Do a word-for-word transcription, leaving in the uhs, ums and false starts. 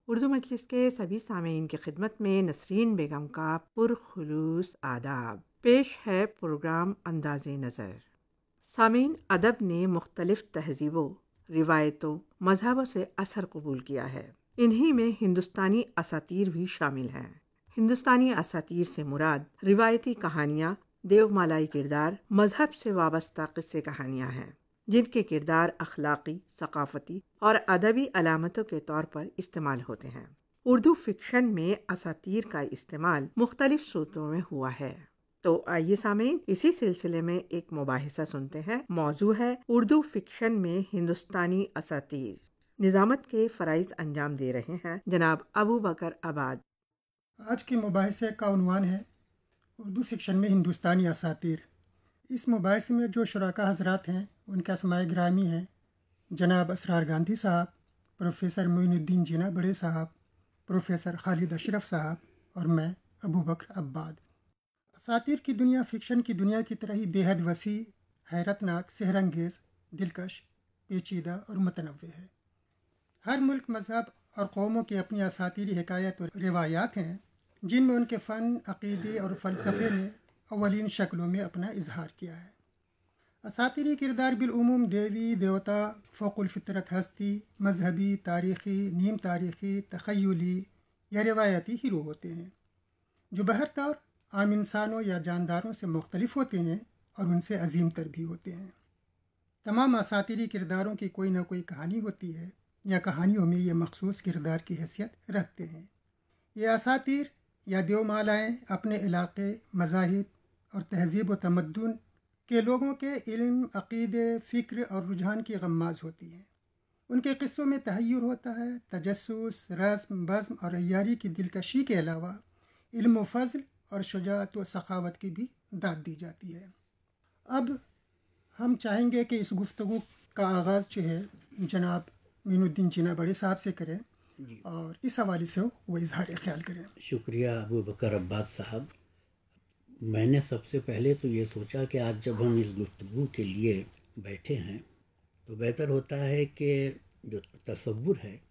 اردو مجلس کے سبھی سامعین کی خدمت میں نسرین بیگم کا پرخلوص آداب پیش ہے پروگرام انداز نظر۔ سامعین، ادب نے مختلف تہذیبوں، روایتوں، مذہبوں سے اثر قبول کیا ہے۔ انہی میں ہندوستانی اساطیر بھی شامل ہیں۔ ہندوستانی اساطیر سے مراد روایتی کہانیاں، دیو مالائی کردار، مذہب سے وابستہ قصے کہانیاں ہیں جن کے کردار اخلاقی، ثقافتی اور ادبی علامتوں کے طور پر استعمال ہوتے ہیں۔ اردو فکشن میں اساطیر کا استعمال مختلف صورتوں میں ہوا ہے۔ تو آئیے سامعین، اسی سلسلے میں ایک مباحثہ سنتے ہیں۔ موضوع ہے اردو فکشن میں ہندوستانی اساطیر۔ نظامت کے فرائض انجام دے رہے ہیں جناب ابو بکر آباد۔ آج کے مباحثے کا عنوان ہے اردو فکشن میں ہندوستانی اساطیر۔ اس مباحثے میں جو شرکاء حضرات ہیں ان کا اسماء گرامی ہیں جناب اسرار گاندھی صاحب، پروفیسر معین الدین جینا بڑے صاحب، پروفیسر خالد اشرف صاحب اور میں ابو بکر عباد۔ اساطیر کی دنیا فکشن کی دنیا کی طرح ہی بے حد وسیع، حیرت ناک، سحر انگیز، دلکش، پیچیدہ اور متنوع ہے۔ ہر ملک، مذہب اور قوموں کی اپنی اساطیری حکایت اور روایات ہیں جن میں ان کے فن، عقیدے اور فلسفے نے اولین شکلوں میں اپنا اظہار کیا ہے۔ اساطیری کردار بالعموم دیوی، دیوتا، فوق الفطرت ہستی، مذہبی، تاریخی، نیم تاریخی، تخیلی یا روایتی ہیرو ہوتے ہیں جو بہر طور عام انسانوں یا جانداروں سے مختلف ہوتے ہیں اور ان سے عظیم تر بھی ہوتے ہیں۔ تمام اساطیری کرداروں کی کوئی نہ کوئی کہانی ہوتی ہے یا کہانیوں میں یہ مخصوص کردار کی حیثیت رکھتے ہیں۔ یہ اساطیر یا دیو مالائیں اپنے علاقے، مذاہب اور تہذیب و تمدن کے لوگوں کے علم، عقیدے، فکر اور رجحان کی غماز ہوتی ہیں۔ ان کے قصوں میں تحیر ہوتا ہے، تجسس، رسم، بزم اور عیاری کی دلکشی کے علاوہ علم و فضل اور شجاعت و سخاوت کی بھی داد دی جاتی ہے۔ اب ہم چاہیں گے کہ اس گفتگو کا آغاز جو ہے جناب معین الدین جینا بڑے صاحب سے کریں جی، اور اس حوالے سے وہ اظہار خیال کریں۔ شکریہ ابو بکر عباس صاحب۔ میں نے سب سے پہلے تو یہ سوچا کہ آج جب ہم اس گفتگو کے لیے بیٹھے ہیں تو بہتر ہوتا ہے کہ جو تصور ہے